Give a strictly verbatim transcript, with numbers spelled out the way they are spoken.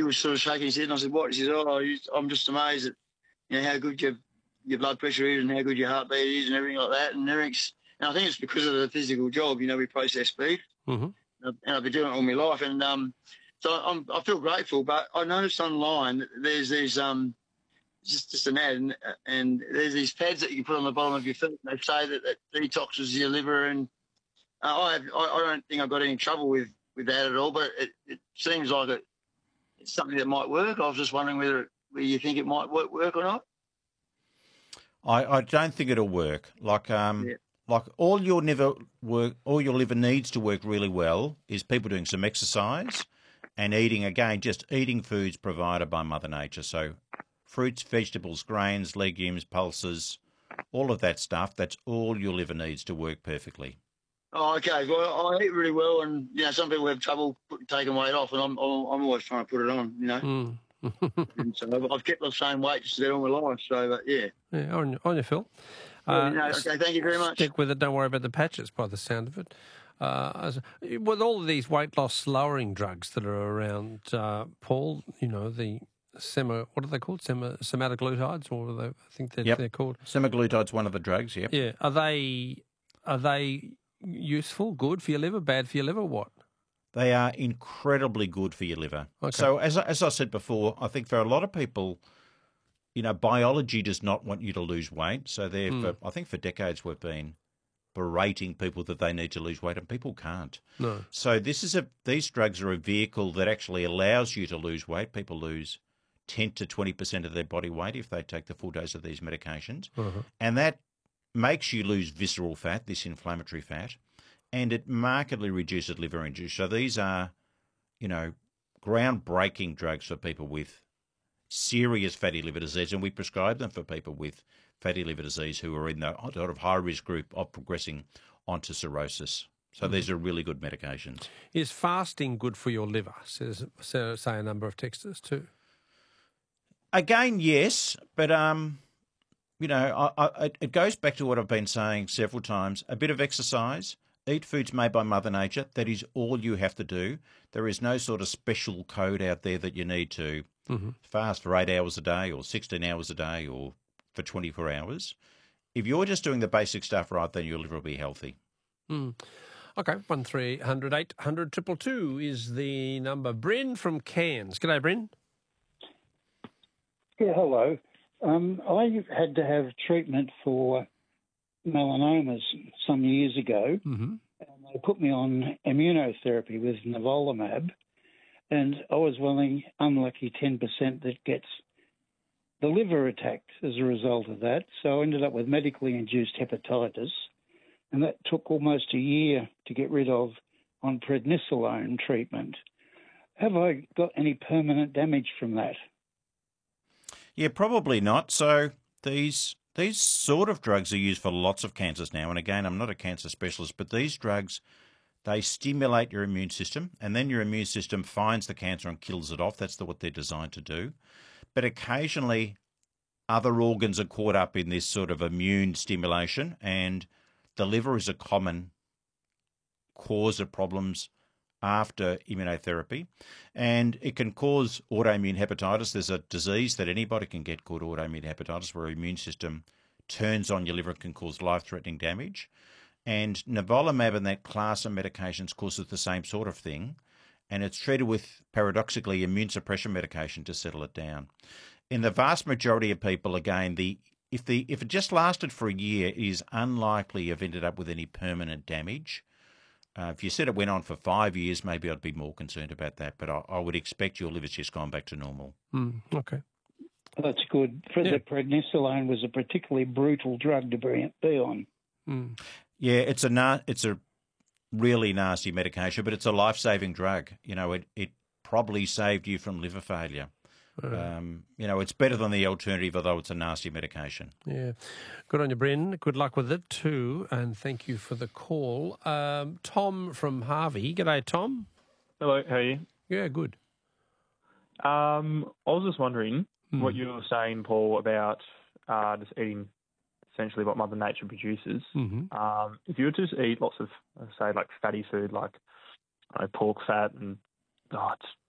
was sort of shaking his head, and I said, "What?" He said, "Oh, you- I'm just amazed at you know how good your your blood pressure is and how good your heartbeat is and everything like that." And everything's, and I think it's because of the physical job. You know, we process beef, Mm-hmm. and I've been doing it all my life, and um, so I'm, I feel grateful. But I noticed online that there's these um, just just an ad, and, and there's these pads that you can put on the bottom of your feet. And they say that that detoxes your liver, and uh, I, have, I I don't think I've got any trouble with, with that at all. But it, it seems like it, it's something that might work. I was just wondering whether it, whether you think it might work, work or not. I, I don't think it'll work. Like um, Yeah. like all your liver work, all your liver needs to work really well is people doing some exercise and eating again, just eating foods provided by Mother Nature. So fruits, vegetables, grains, legumes, pulses, all of that stuff. That's all your liver needs to work perfectly. Oh, okay. Well, I eat really well, and you know, some people have trouble put, taking weight off, and I'm I'm I'm always trying to put it on. You know, Mm. and so I've, I've kept the same weight just about all my life. So, but yeah. Yeah, on, you- on you, Phil. Yeah, Uh, no, okay, thank you very much. Stick with it. Don't worry about the patches, by the sound of it. Uh, as- with all of these weight loss lowering drugs that are around, uh, Paul, you know, the sema, what are they called? Sema, semaglutides, or what are they, I think they're, Yep. they're called. Semaglutide's one of the drugs. Yep. Yeah. Are they are they useful, good for your liver, bad for your liver, what? They are incredibly good for your liver. Okay. So as I- as I said before, I think for a lot of people, you know, biology does not want you to lose weight. So therefore, Mm. I think for decades we've been berating people that they need to lose weight, and people can't. No. So this is a these drugs are a vehicle that actually allows you to lose weight. People lose ten to twenty percent of their body weight if they take the full dose of these medications, Uh-huh. and that makes you lose visceral fat, this inflammatory fat, and it markedly reduces liver injury. So these are, you know, groundbreaking drugs for people with serious fatty liver disease, and we prescribe them for people with fatty liver disease who are in the sort of high risk group of progressing onto cirrhosis. So Mm-hmm. these are really good medications. Is fasting good for your liver? Says, so, say a number of texters too. Again, yes, but um, you know, I, I, it goes back to what I've been saying several times. A bit of exercise, eat foods made by Mother Nature. That is all you have to do. There is no sort of special code out there that you need to Mm-hmm. fast for eight hours a day or sixteen hours a day or for twenty-four hours. If you're just doing the basic stuff right, then your liver will be healthy. Mm. Okay, one three hundred eight hundred triple two is the number. Bryn from Cairns. G'day, Bryn. Yeah, hello. Um, I had to have treatment for melanomas some years ago, Mm-hmm. and they put me on immunotherapy with nivolumab, and I was one of the unlucky ten percent that gets the liver attacked as a result of that. So I ended up with medically induced hepatitis, and that took almost a year to get rid of on prednisolone treatment. Have I got any permanent damage from that? Yeah, probably not. So these these sort of drugs are used for lots of cancers now. And again, I'm not a cancer specialist, but these drugs, they stimulate your immune system, and then your immune system finds the cancer and kills it off. That's the, what they're designed to do. But occasionally, other organs are caught up in this sort of immune stimulation, and the liver is a common cause of problems after immunotherapy, and it can cause autoimmune hepatitis. There's a disease that anybody can get called autoimmune hepatitis, where your immune system turns on your liver and can cause life-threatening damage. And nivolumab and that class of medications causes the same sort of thing, and it's treated with, paradoxically, immune suppression medication to settle it down. In the vast majority of people, again, the if the if it just lasted for a year, it is unlikely you've ended up with any permanent damage. Uh, if you said it went on for five years, maybe I'd be more concerned about that, but I, I would expect your liver's just gone back to normal. Mm, okay. That's good. For Yeah. the prednisolone was a particularly brutal drug to be be on. Mm. Yeah, it's a na- it's a really nasty medication, but it's a life-saving drug. You know, it, it probably saved you from liver failure. Right. Um, you know, it's better than the alternative, although it's a nasty medication. Yeah. Good on you, Bryn. Good luck with it too, and thank you for the call. Um, Tom from Harvey. G'day, Tom. Hello, how are you? Yeah, good. Um, I was just wondering Hmm. what you were saying, Paul, about uh, just eating essentially what Mother Nature produces. Mm-hmm. Um, if you were to just eat lots of, uh, say, like fatty food, like I don't know, pork fat, and oh, it's